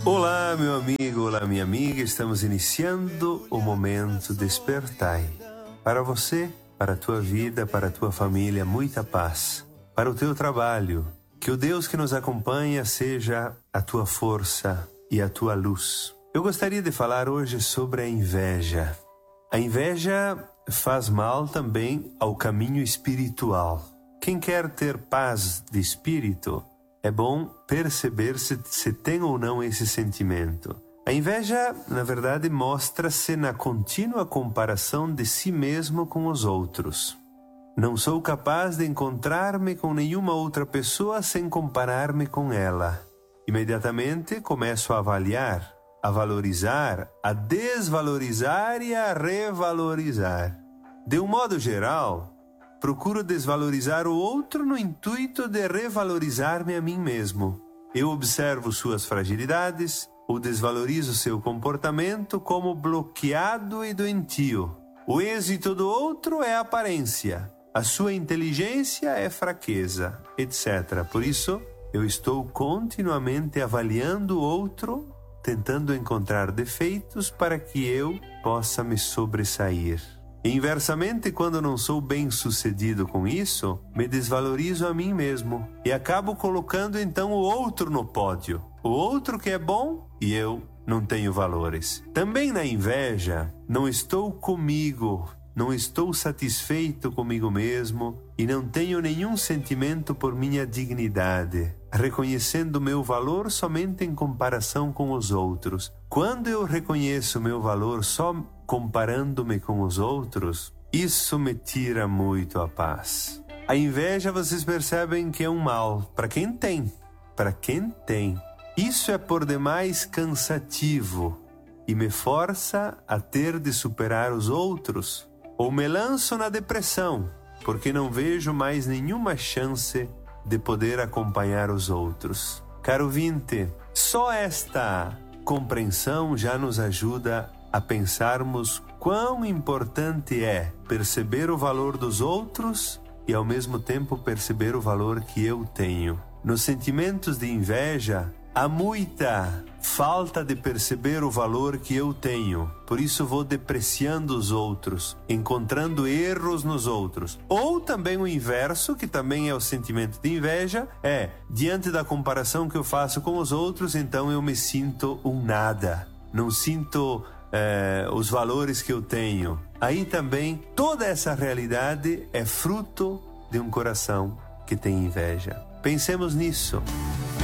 Olá, meu amigo, olá, minha amiga. Estamos iniciando o momento Despertai. Para você, para a tua vida, para a tua família, muita paz. Para o teu trabalho, que o Deus que nos acompanha seja a tua força e a tua luz. Eu gostaria de falar hoje sobre a inveja. A inveja faz mal também ao caminho espiritual. Quem quer ter paz de espírito, é bom perceber se tem ou não esse sentimento. A inveja, na verdade, mostra-se na contínua comparação de si mesmo com os outros. Não sou capaz de encontrar-me com nenhuma outra pessoa sem comparar-me com ela. Imediatamente começo a avaliar, a valorizar, a desvalorizar e a revalorizar. De um modo geral, procuro desvalorizar o outro no intuito de revalorizar-me a mim mesmo. Eu observo suas fragilidades ou desvalorizo seu comportamento como bloqueado e doentio. O êxito do outro é aparência, a sua inteligência é fraqueza, etc. Por isso, eu estou continuamente avaliando o outro, tentando encontrar defeitos para que eu possa me sobressair. Inversamente, quando não sou bem-sucedido com isso, me desvalorizo a mim mesmo e acabo colocando então o outro no pódio. O outro que é bom e eu não tenho valores. Também na inveja, não estou comigo, não estou satisfeito comigo mesmo e não tenho nenhum sentimento por minha dignidade, reconhecendo meu valor somente em comparação com os outros. Quando eu reconheço meu valor só comparando-me com os outros, isso me tira muito a paz. A inveja, vocês percebem que é um mal para quem tem. Para quem tem. Isso é por demais cansativo e me força a ter de superar os outros. Ou me lanço na depressão, porque não vejo mais nenhuma chance de poder acompanhar os outros. Caro ouvinte, só esta compreensão já nos ajuda a pensarmos quão importante é perceber o valor dos outros e ao mesmo tempo perceber o valor que eu tenho. Nos sentimentos de inveja, há muita falta de perceber o valor que eu tenho. Por isso vou depreciando os outros, encontrando erros nos outros. Ou também o inverso, que também é o sentimento de inveja, diante da comparação que eu faço com os outros, então eu me sinto um nada. Não sinto os valores que eu tenho. Aí também toda essa realidade é fruto de um coração que tem inveja. Pensemos nisso.